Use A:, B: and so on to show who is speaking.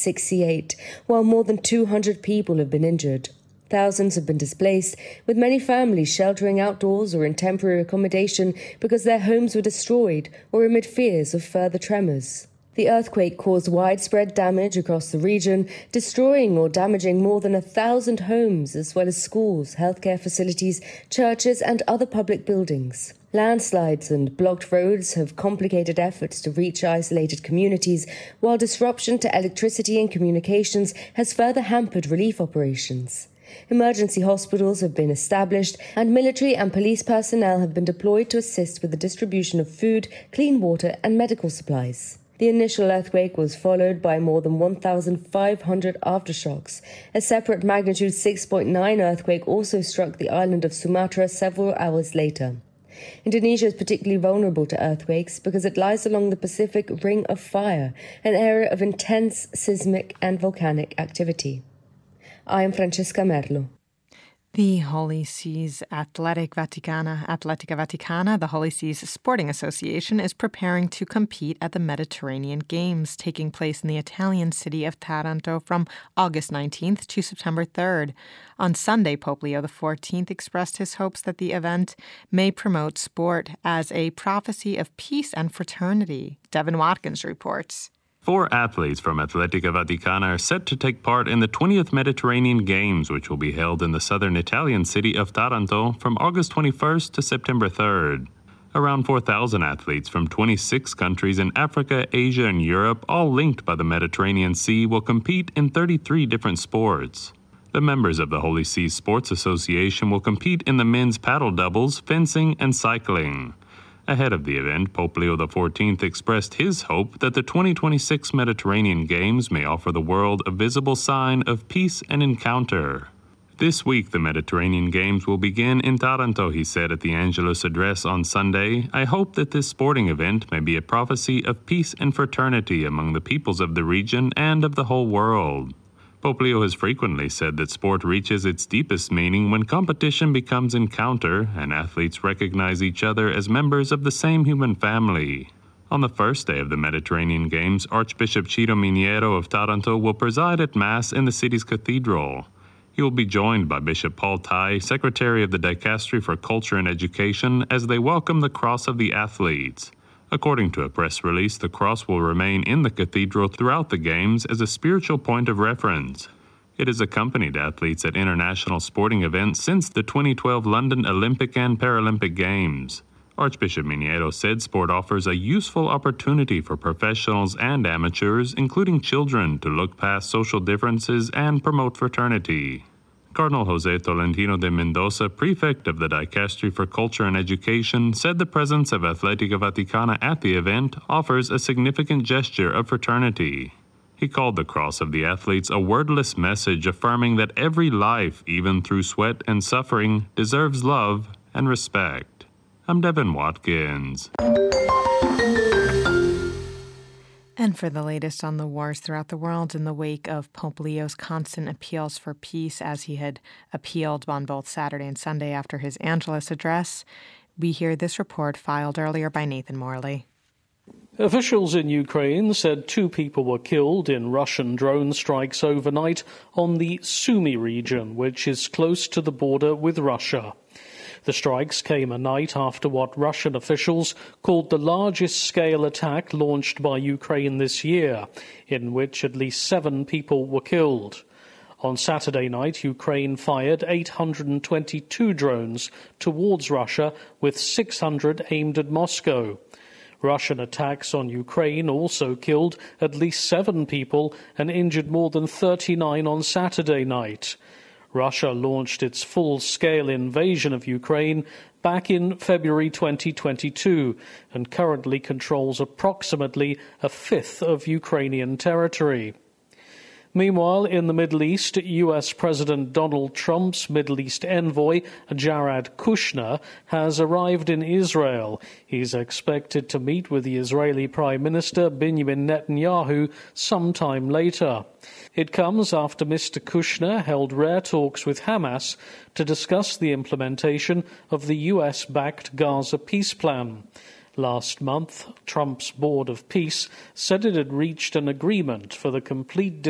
A: 68, while more than 200 people have been injured. Thousands have been displaced, with many families sheltering outdoors or in temporary accommodation because their homes were destroyed or amid fears of further tremors. The earthquake caused widespread damage across the region, destroying or damaging more than 1,000 homes, as well as schools, healthcare facilities, churches, and other public buildings. Landslides and blocked roads have complicated efforts to reach isolated communities, while disruption to electricity and communications has further hampered relief operations. Emergency hospitals have been established, and military and police personnel have been deployed to assist with the distribution of food, clean water, and medical supplies. The initial earthquake was followed by more than 1,500 aftershocks. A separate magnitude 6.9 earthquake also struck the island of Sumatra several hours later. Indonesia is particularly vulnerable to earthquakes because it lies along the Pacific Ring of Fire, an area of intense seismic and volcanic activity. I am Francesca Merlo.
B: The Holy See's Atletica Vaticana, the Holy See's Sporting Association, is preparing to compete at the Mediterranean Games, taking place in the Italian city of Taranto from August 19th to September 3rd. On Sunday, Pope Leo XIV expressed his hopes that the event may promote sport as a prophecy of peace and fraternity. Devin Watkins reports.
C: 4 athletes from Atletica Vaticana are set to take part in the 20th Mediterranean Games, which will be held in the southern Italian city of Taranto from August 21st to September 3rd. Around 4,000 athletes from 26 countries in Africa, Asia, and Europe, all linked by the Mediterranean Sea, will compete in 33 different sports. The members of the Holy See Sports Association will compete in the men's paddle doubles, fencing, and cycling. Ahead of the event, Pope Leo XIV expressed his hope that the 2026 Mediterranean Games may offer the world a visible sign of peace and encounter. This week, the Mediterranean Games will begin in Taranto, he said at the Angelus address on Sunday. I hope that this sporting event may be a prophecy of peace and fraternity among the peoples of the region and of the whole world. Pope Leo has frequently said that sport reaches its deepest meaning when competition becomes encounter and athletes recognize each other as members of the same human family. On the first day of the Mediterranean Games, Archbishop Ciro Miniero of Taranto will preside at Mass in the city's cathedral. He will be joined by Bishop Paul Tai, Secretary of the Dicastery for Culture and Education, as they welcome the Cross of the Athletes. According to a press release, the cross will remain in the cathedral throughout the Games as a spiritual point of reference. It has accompanied athletes at international sporting events since the 2012 London Olympic and Paralympic Games. Archbishop Miniero said sport offers a useful opportunity for professionals and amateurs, including children, to look past social differences and promote fraternity. Cardinal José Tolentino de Mendoza, prefect of the Dicastery for Culture and Education, said the presence of Atletica Vaticana at the event offers a significant gesture of fraternity. He called the Cross of the Athletes a wordless message affirming that every life, even through sweat and suffering, deserves love and respect. I'm Devin Watkins.
B: And for the latest on the wars throughout the world in the wake of Pope Leo's constant appeals for peace, as he had appealed on both Saturday and Sunday after his Angelus address, we hear this report filed earlier by Nathan Morley.
D: Officials in Ukraine said 2 people were killed in Russian drone strikes overnight on the Sumy region, which is close to the border with Russia. The strikes came a night after what Russian officials called the largest-scale attack launched by Ukraine this year, in which at least 7 people were killed. On Saturday night, Ukraine fired 822 drones towards Russia, with 600 aimed at Moscow. Russian attacks on Ukraine also killed at least 7 people and injured more than 39 on Saturday night. Russia launched its full-scale invasion of Ukraine back in February 2022 and currently controls approximately a fifth of Ukrainian territory. Meanwhile, in the Middle East, U.S. President Donald Trump's Middle East envoy, Jared Kushner, has arrived in Israel. He's expected to meet with the Israeli Prime Minister Benjamin Netanyahu sometime later. It comes after Mr. Kushner held rare talks with Hamas to discuss the implementation of the U.S.-backed Gaza peace plan. Last month, Trump's Board of Peace said it had reached an agreement for the complete